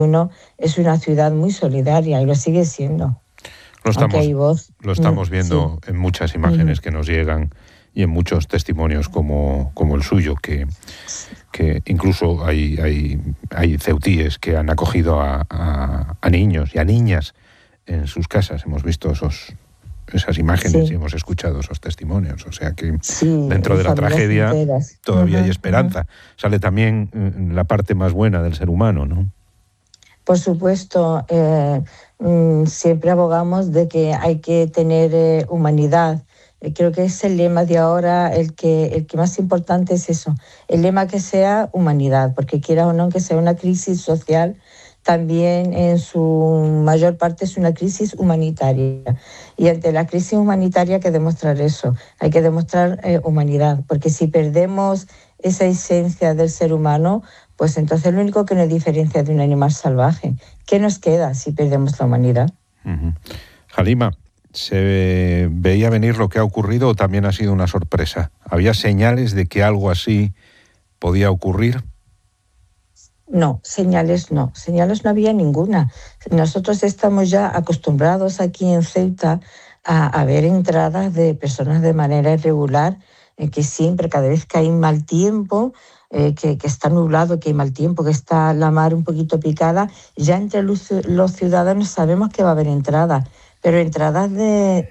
es una ciudad muy solidaria y lo sigue siendo. Lo estamos viendo en muchas imágenes que nos llegan y en muchos testimonios como el suyo, que incluso hay ceutíes que han acogido a niños y a niñas en sus casas. Hemos visto esas imágenes y hemos escuchado esos testimonios. O sea que dentro de la tragedia todavía hay esperanza. Sale también la parte más buena del ser humano, ¿no? Por supuesto, siempre abogamos de que hay que tener humanidad. Creo que es el lema de ahora, el que más importante es eso, el lema que sea humanidad, porque quiera o no que sea una crisis social, también en su mayor parte es una crisis humanitaria. Y ante la crisis humanitaria hay que demostrar eso, hay que demostrar humanidad, porque si perdemos esa esencia del ser humano, pues entonces lo único que nos diferencia de un animal salvaje. ¿Qué nos queda si perdemos la humanidad? Halima, ¿se veía venir lo que ha ocurrido o también ha sido una sorpresa? ¿Había señales de que algo así podía ocurrir? No, señales no había ninguna. Nosotros estamos ya acostumbrados aquí en Ceuta a ver entradas de personas de manera irregular, que siempre, cada vez que hay mal tiempo, que está nublado, que hay mal tiempo, que está la mar un poquito picada, ya entre los ciudadanos sabemos que va a haber entradas, pero entradas de,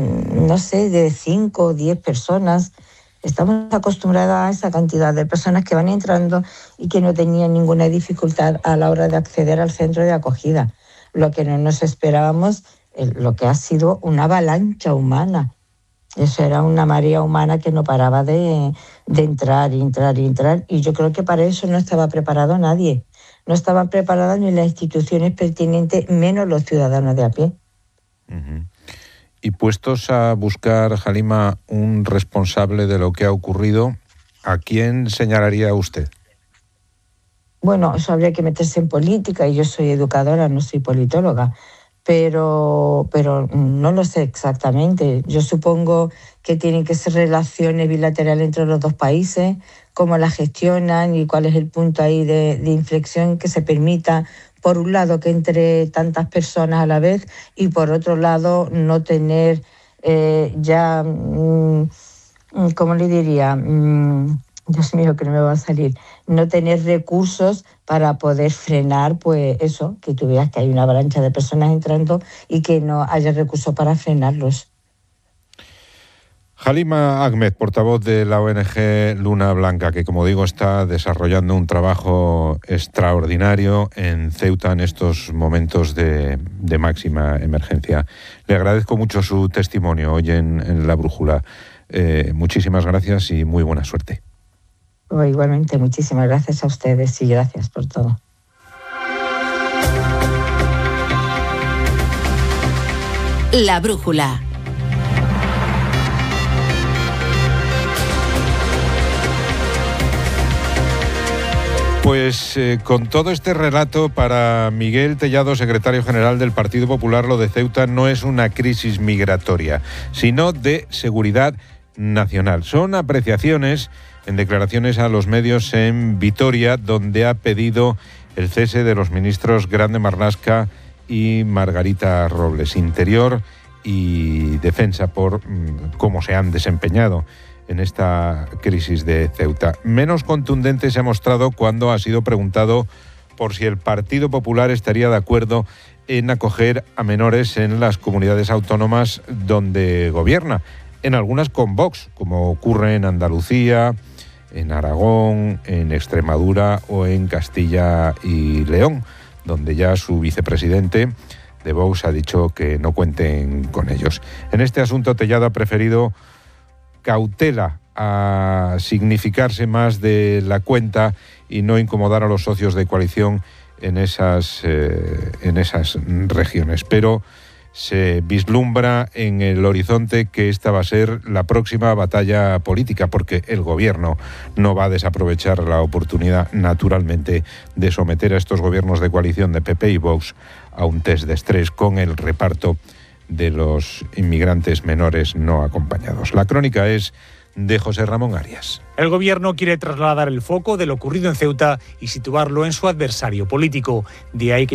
de 5 o 10 personas. Estamos acostumbrados a esa cantidad de personas que van entrando y que no tenían ninguna dificultad a la hora de acceder al centro de acogida. Lo que no nos esperábamos, lo que ha sido una avalancha humana. Eso era una marea humana que no paraba de entrar. Y yo creo que para eso no estaba preparado nadie. No estaban preparadas ni las instituciones pertinentes, menos los ciudadanos de a pie. Y puestos a buscar, Halima, un responsable de lo que ha ocurrido, ¿a quién señalaría usted? Bueno, eso habría que meterse en política, y yo soy educadora, no soy politóloga, pero no lo sé exactamente. Yo supongo que tienen que ser relaciones bilaterales entre los dos países, cómo las gestionan y cuál es el punto ahí de inflexión que se permita, por un lado, que entre tantas personas a la vez, y por otro lado, no tener ¿cómo le diría? Dios mío, que no me va a salir. No tener recursos para poder frenar, pues eso, que tú veas que hay una avalancha de personas entrando y que no haya recursos para frenarlos. Halima Ahmed, portavoz de la ONG Luna Blanca, que como digo está desarrollando un trabajo extraordinario en Ceuta en estos momentos de máxima emergencia. Le agradezco mucho su testimonio hoy en La Brújula. Muchísimas gracias y muy buena suerte. Igualmente, muchísimas gracias a ustedes y gracias por todo. La Brújula. Pues con todo este relato, para Miguel Tellado, secretario general del Partido Popular, lo de Ceuta no es una crisis migratoria, sino de seguridad nacional. Son apreciaciones en declaraciones a los medios en Vitoria, donde ha pedido el cese de los ministros Grande Marlaska y Margarita Robles, Interior y Defensa, por cómo se han desempeñado en esta crisis de Ceuta. Menos contundente se ha mostrado cuando ha sido preguntado por si el Partido Popular estaría de acuerdo en acoger a menores en las comunidades autónomas donde gobierna, en algunas con Vox, como ocurre en Andalucía, en Aragón, en Extremadura o en Castilla y León, donde ya su vicepresidente de Vox ha dicho que no cuenten con ellos. En este asunto, Tellado ha preferido cautela a significarse más de la cuenta y no incomodar a los socios de coalición en esas regiones. Pero se vislumbra en el horizonte que esta va a ser la próxima batalla política, porque el gobierno no va a desaprovechar la oportunidad, naturalmente, de someter a estos gobiernos de coalición de PP y Vox a un test de estrés con el reparto de los inmigrantes menores no acompañados. La crónica es de José Ramón Arias. El Gobierno quiere trasladar el foco de lo ocurrido en Ceuta y situarlo en su adversario político. De ahí que